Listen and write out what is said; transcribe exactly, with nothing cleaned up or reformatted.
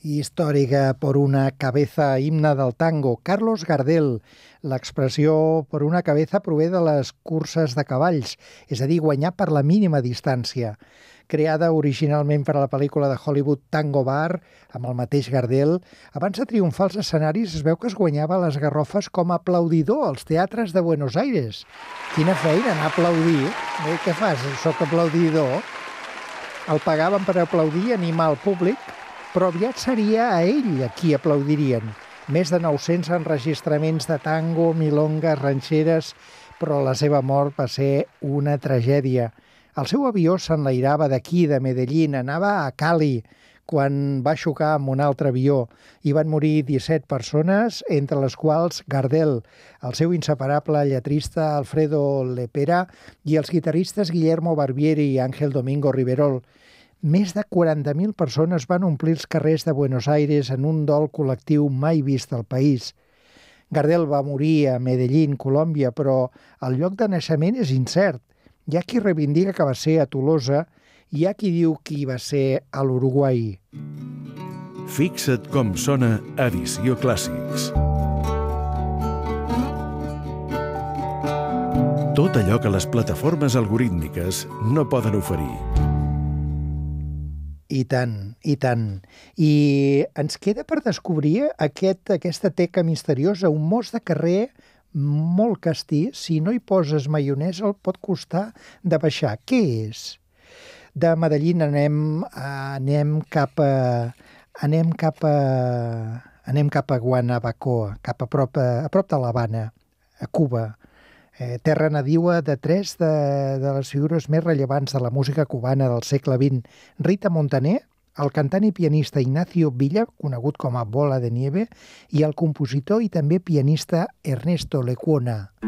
històrica por una cabeza, himne del tango. Carlos Gardel. L'expressió por una cabeza prové de les curses de cavalls, és a dir, guanyar per la mínima distància. Creada originalment per a la pel·lícula de Hollywood Tango Bar, amb el mateix Gardel, abans de triomfar als escenaris es veu que es guanyava les garrofes com a aplaudidor als teatres de Buenos Aires. Quina feina, anar a aplaudir. Eh, què fas? Soc aplaudidor. El pagaven per aplaudir, animar el públic, però aviat seria a ell a qui aplaudirien. Més de nou-cents enregistraments de tango, milongas, ranxeres, però la seva mort va ser una tragèdia. El seu avió s'enlairava d'aquí, de Medellín, anava a Cali, quan va xocar amb un altre avió. Hi van morir disset persones, entre les quals Gardel, el seu inseparable lletrista Alfredo Lepera i els guitarristes Guillermo Barbieri i Ángel Domingo Riverol. Més de quaranta mil persones van omplir els carrers de Buenos Aires en un dol col·lectiu mai vist al país. Gardel va morir a Medellín, Colòmbia, però el lloc de naixement és incert. Hi ha qui reivindica que va ser a Tolosa i hi ha qui diu que va ser a l'Uruguai. Fixa't com sona Edició Clàssics. Tot allò que les plataformes algorítmiques no poden oferir. I tant, i tant. I ens queda per descobrir aquest, aquesta teca misteriosa, un mos de carrer molt castí. Si no hi poses maionesa el pot costar de baixar. Què és? De Medellín anem, anem cap a anem cap a anem cap a Guanabacoa, cap a prop, a prop de l'Havana, a Cuba. Eh, terra nadiua de tres de, de les figures més rellevants de la música cubana del segle vint. Rita Montaner, el cantant i pianista Ignacio Villa, conegut com a Bola de Nieve, i el compositor i també pianista Ernesto Lecuona.